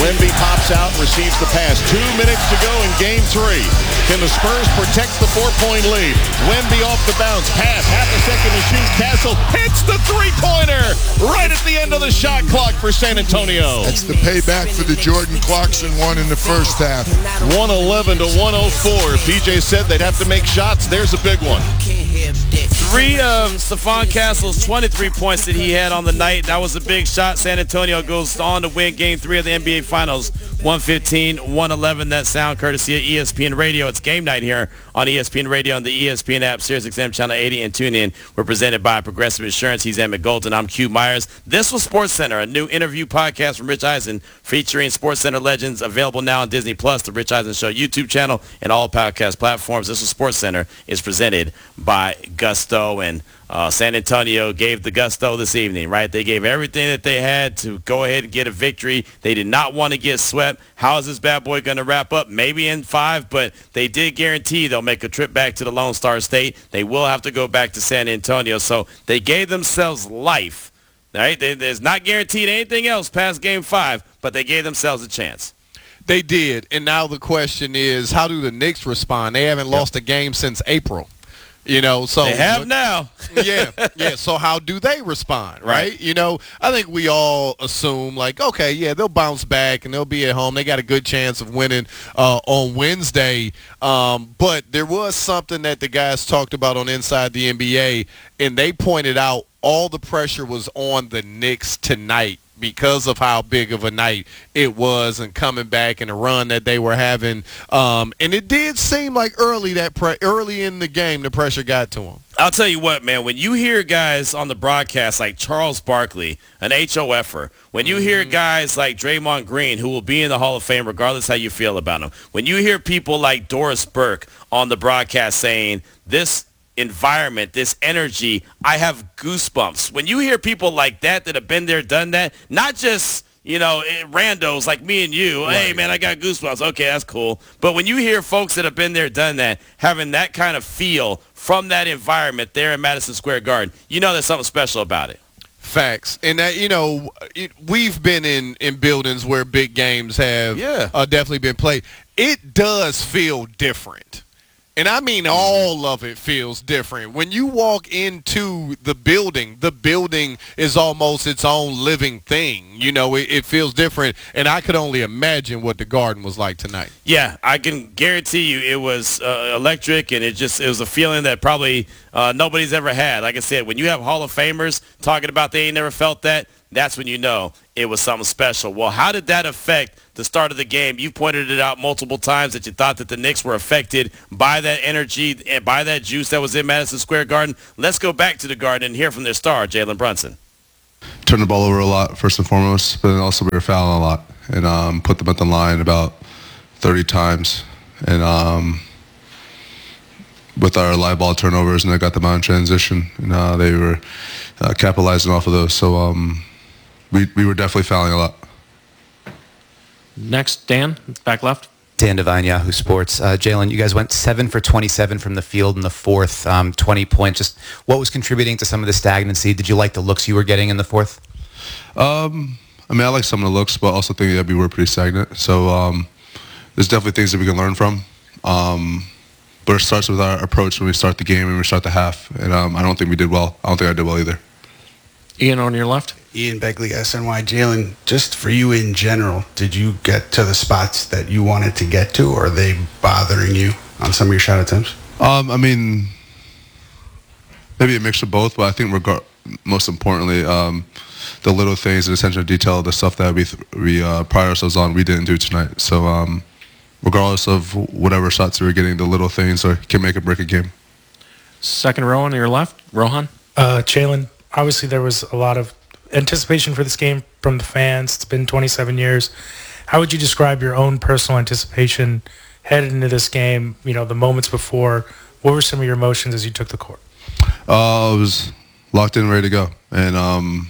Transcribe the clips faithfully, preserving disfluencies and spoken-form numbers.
Wemby pops out, receives the pass. Two minutes to go in game three. Can the Spurs protect the four-point lead? Wemby off the bounce. Pass, half a second to shoot. Castle hits the three-pointer right at the end of the shot clock for San Antonio. That's the payback for the Jordan Clarkson one in the first half. one eleven to one oh four. P J said they'd have to make shots. There's a big one. Three of Stephon Castle's twenty-three points that he had on the night. That was a big shot. San Antonio goes on to win game three of the N B A Finals, one fifteen to one eleven. That sound courtesy of E S P N Radio. It's game night here on E S P N Radio and the E S P N app, SiriusXM Channel eighty, and TuneIn. We're presented by Progressive Insurance. He's Emmett Golden. I'm Q Myers. This was SportsCenter, a new interview podcast from Rich Eisen featuring SportsCenter legends, available now on Disney Plus, the Rich Eisen Show YouTube channel, and all podcast platforms. This was SportsCenter is presented by Gusto, and uh, San Antonio gave the gusto this evening, right? They gave everything that they had to go ahead and get a victory. They did not want to get swept. How is this bad boy going to wrap up? Maybe in five, but they did guarantee they'll make a trip back to the Lone Star State. They will have to go back to San Antonio. So they gave themselves life, right? They, there's not guaranteed anything else past game five, but they gave themselves a chance. They did, and now the question is, how do the Knicks respond? They haven't yep. lost a game since April. You know, so they have now. yeah, yeah. So how do they respond, right? right? You know, I think we all assume like, okay, yeah, they'll bounce back and they'll be at home. They got a good chance of winning uh, on Wednesday. Um, but there was something that the guys talked about on Inside the N B A, and they pointed out all the pressure was on the Knicks tonight because of how big of a night it was and coming back and the run that they were having. Um, and it did seem like early that pre- early in the game the pressure got to them. I'll tell you what, man, when you hear guys on the broadcast like Charles Barkley, an H O F-er, when you hear guys like Draymond Green, who will be in the Hall of Fame regardless how you feel about him, when you hear people like Doris Burke on the broadcast saying this environment, this energy, I have goosebumps. When you hear people like that that have been there, done that, not just, you know, randos like me and you, right. Hey, man, I got goosebumps. Okay, that's cool. But when you hear folks that have been there, done that, having that kind of feel from that environment there in Madison Square Garden, you know there's something special about it. Facts. And that, you know, it, we've been in, in buildings where big games have yeah. uh, definitely been played. It does feel different. And I mean all of it feels different. When you walk into the building, the building is almost its own living thing. You know, it, it feels different. And I could only imagine what the Garden was like tonight. Yeah, I can guarantee you it was uh, electric, and it just it was a feeling that probably uh, nobody's ever had. Like I said, when you have Hall of Famers talking about they ain't never felt that, that's when you know it was something special. Well, how did that affect the start of the game? You pointed it out multiple times that you thought that the Knicks were affected by that energy and by that juice that was in Madison Square Garden. Let's go back to the Garden and hear from their star, Jalen Brunson. Turned the ball over a lot, first and foremost, but then also we were fouling a lot and um, put them at the line about thirty times. And um, with our live ball turnovers, and I got them out in transition, and uh, they were uh, capitalizing off of those. So um, we, we were definitely fouling a lot. Next, Dan, back left. Dan Devine, Yahoo Sports. Uh, Jalen, you guys went seven for twenty-seven from the field in the fourth, um, twenty points. Just what was contributing to some of the stagnancy? Did you like the looks you were getting in the fourth? Um, I mean, I like some of the looks, but also think that we were pretty stagnant. So um, there's definitely things that we can learn from. Um, but it starts with our approach when we start the game and we start the half. And um, I don't think we did well. I don't think I did well either. Ian on your left. Ian Begley, S N Y. Jalen, just for you in general, did you get to the spots that you wanted to get to, or are they bothering you on some of your shot attempts? Um, I mean, maybe a mix of both, but I think regard, most importantly, um, the little things, the attention to detail, the stuff that we we uh, pride ourselves on, we didn't do tonight. So um, regardless of whatever shots we were getting, the little things are, can make or break a game. Second row on your left, Rohan. Uh, Jalen, obviously there was a lot of anticipation for this game from the fans. It's been twenty-seven years. How would you describe your own personal anticipation headed into this game? You know, the moments before. What were some of your emotions as you took the court? Uh, I was locked in, ready to go, and um,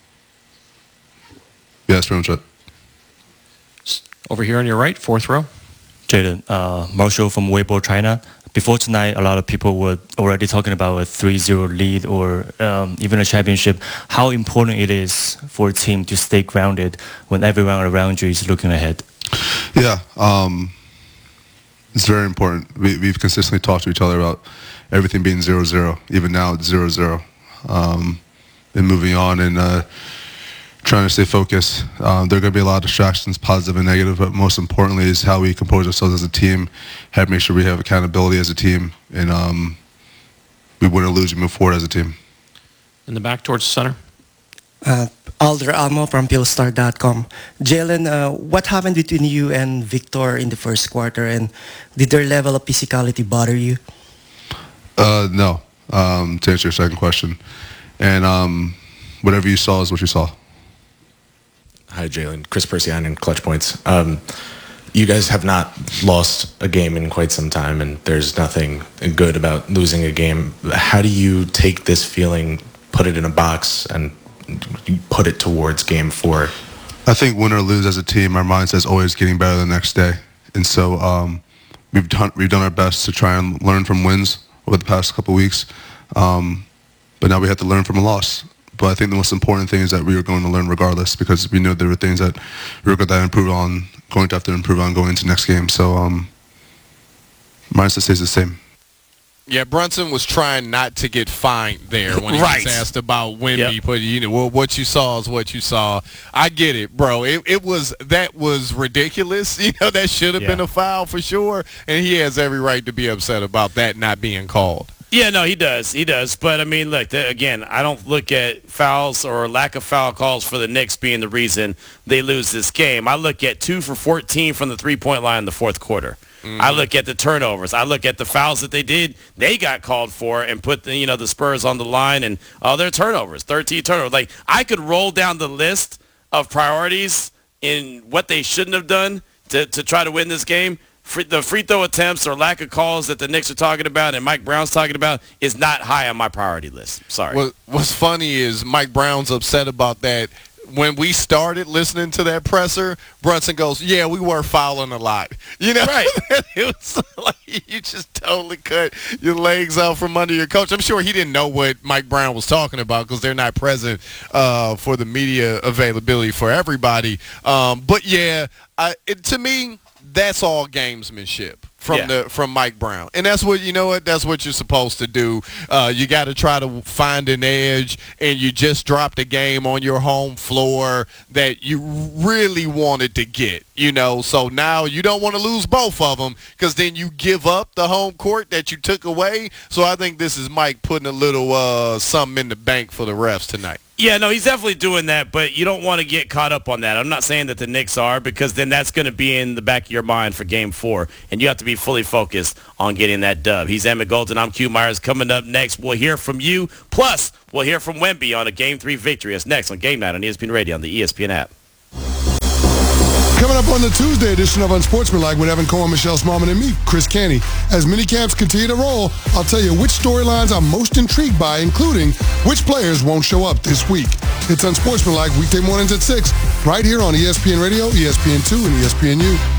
yeah, that's pretty much it. Over here on your right, fourth row. Jalen, uh, Marshall from Weibo, China. before tonight, a lot of people were already talking about a three zero lead or um, even a championship. How important it is for a team to stay grounded when everyone around you is looking ahead? Yeah, um, it's very important. We, we've consistently talked to each other about everything being zero zero. Even now, it's zero zero. Um, and moving on and uh, trying to stay focused. Um, there are going to be a lot of distractions, positive and negative, but most importantly is how we compose ourselves as a team, have make sure we have accountability as a team, and um, we win or lose, we move forward as a team. In the back towards the center. Uh, Alder Almo from Philstar dot com. Jalen, uh, what happened between you and Victor in the first quarter, and did their level of physicality bother you? Uh, no, um, to answer your second question. And um, whatever you saw is what you saw. Hi, Jalen. Chris Persian in Clutch Points. Um, you guys have not lost a game in quite some time, and there's nothing good about losing a game. How do you take this feeling, put it in a box, and put it towards game four? I think win or lose as a team, our mindset is always getting better the next day. And so um, we've done we've done our best to try and learn from wins over the past couple of weeks. Um, but now we have to learn from a loss. But I think the most important thing is that we were going to learn regardless, because we knew there were things that we were going to improve on, going to have to improve on going into next game. So um, mindset stays the same. Yeah, Brunson was trying not to get fined there when he Right. was asked about Wemby. Yep. But you know, well, what you saw is what you saw. I get it, bro. It, it was that was ridiculous. You know, that should have Yeah. been a foul for sure, and he has every right to be upset about that not being called. Yeah, no, he does. He does. But, I mean, look, the, again, I don't look at fouls or lack of foul calls for the Knicks being the reason they lose this game. I look at two for fourteen from the three-point line in the fourth quarter. Mm-hmm. I look at the turnovers. I look at the fouls that they did. They got called for and put the, you know, the Spurs on the line and all their turnovers, thirteen turnovers. Like, I could roll down the list of priorities in what they shouldn't have done to, to try to win this game. Free, the free throw attempts or lack of calls that the Knicks are talking about and Mike Brown's talking about is not high on my priority list. Sorry. What, what's funny is Mike Brown's upset about that. When we started listening to that presser, Brunson goes, yeah, we were fouling a lot. You know, Right. It was like you just totally cut your legs out from under your coach. I'm sure he didn't know what Mike Brown was talking about because they're not present uh, for the media availability for everybody. Um, but, yeah, I, it, to me, that's all gamesmanship from Yeah. the from Mike Brown, and that's what you know. What that's what you're supposed to do. Uh, you got to try to find an edge, and you just dropped a game on your home floor that you really wanted to get. You know, so now you don't want to lose both of them because then you give up the home court that you took away. So I think this is Mike putting a little uh, something in the bank for the refs tonight. Yeah, no, he's definitely doing that, but you don't want to get caught up on that. I'm not saying that the Knicks are, because then that's going to be in the back of your mind for game four, and you have to be fully focused on getting that dub. He's Emmett Golden. I'm Q Myers. Coming up next, we'll hear from you. Plus, we'll hear from Wemby on a game three victory. That's next on Game Night on E S P N Radio on the E S P N app. Coming up on the Tuesday edition of Unsportsmanlike with Evan Cohen, Michelle Smallman, and me, Chris Canty. As minicamps continue to roll, I'll tell you which storylines I'm most intrigued by, including which players won't show up this week. It's Unsportsmanlike weekday mornings at six, right here on E S P N Radio, E S P N two, and E S P N U.